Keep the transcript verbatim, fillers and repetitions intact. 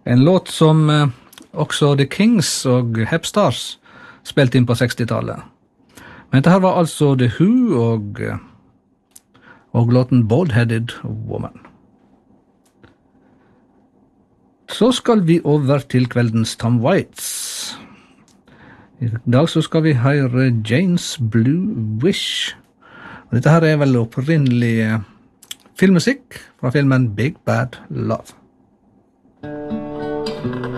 En låt som eh, også The Kings og Hepstars spilte inn på sekstitallet. Men dette her var altså The Who og, og låten Bald-Headed Woman. Så skal vi over til kveldens Tom Waits. I dag så skal vi høre Jane's Blue Wish. Og dette her er vel opprinnelig eh, filmmusikk fra filmen Big Bad Love.